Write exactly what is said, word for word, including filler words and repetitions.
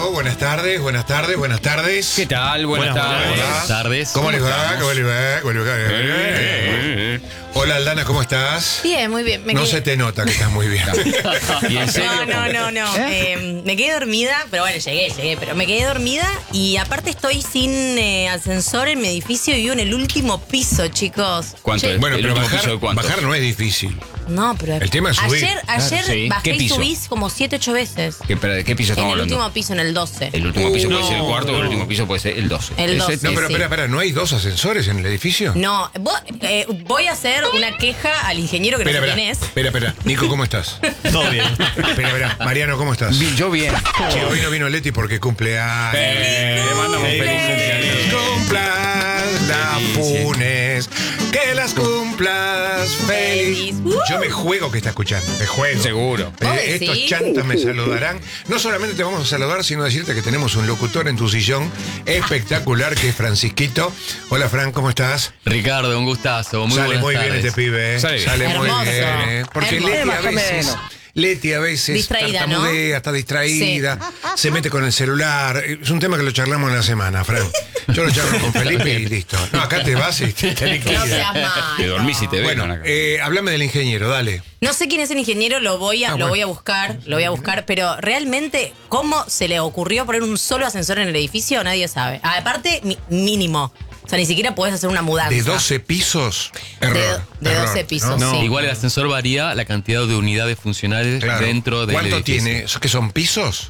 Aló, buenas tardes, buenas tardes, buenas tardes. ¿Qué tal? Buenas, Buenas tardes. Buenas tardes. ¿Cómo les va? estamos? ¿Cómo les va? ¿Cómo les va? Eh, Hola Aldana, ¿cómo estás? Bien, muy bien. Me No quedé- se te nota que estás muy bien. ¿Y en serio? No, no, no, no. Eh, me quedé dormida, pero bueno, llegué, llegué, pero me quedé dormida y aparte estoy sin eh, ascensor en mi edificio y vivo en el último piso, chicos. ¿Cuánto Che, es? Bueno, ¿El pero último bajar, piso de cuánto? bajar no es difícil. No, pero El tema es subir. Ayer, ayer Claro, sí. bajé ¿Qué y piso? subí como siete, ocho veces. ¿Qué, pero ¿De qué piso En estamos el hablando? último piso, en el doce. El último piso puede Uh, ser el no, cuarto o el no. último piso puede ser el doce. El Ese- doce. No, pero Sí. espera, espera, ¿no hay dos ascensores en el edificio? No, vos- eh, voy a hacer una queja al ingeniero que Espera, no sé espera, quién es. espera, espera. Nico, ¿cómo estás? Todo bien. Espera, espera. Mariano, ¿cómo estás? Bi- Yo bien. Che, hoy no vino Leti porque cumple años. Eh, le mandamos un feliz cumpleaños. Cumplas la Funes, que las cumplas feliz. Feliz. Uh. Yo me juego que está escuchando, me juego. Seguro. Eh, ¿Vos estos decís? chantas me saludarán. No solamente te vamos a saludar, sino decirte que tenemos un locutor en tu sillón espectacular que es Francisquito. Hola, Fran, ¿cómo estás? Ricardo, un gustazo. Muy Sale buenas muy tardes. bien este pibe, ¿eh? Sale Sale, bien. muy Hermoso. bien. ¿eh? Porque Hermoso. Leti a Más o veces. menos. Leti a veces Distraída, ¿no? tartamudea, está distraída, se mete con el celular. Es un tema que lo charlamos en la semana, Fran. Yo lo charlo con Felipe y listo. No, acá te vas y te, te No liquida. seas malo. Te dormís y te ves. Bueno, eh, háblame del ingeniero, dale. No sé quién es el ingeniero, lo voy a, Ah, lo bueno. voy a buscar, lo voy a buscar, pero realmente, ¿cómo se le ocurrió poner un solo ascensor en el edificio? Nadie sabe. Aparte, mi- mínimo. O sea, ni siquiera podés hacer una mudanza. De doce pisos, error. de error, doce pisos, ¿no? sí. Igual el ascensor varía la cantidad de unidades funcionales Claro. dentro del ¿Cuánto edificio. tiene? ¿Qué son pisos?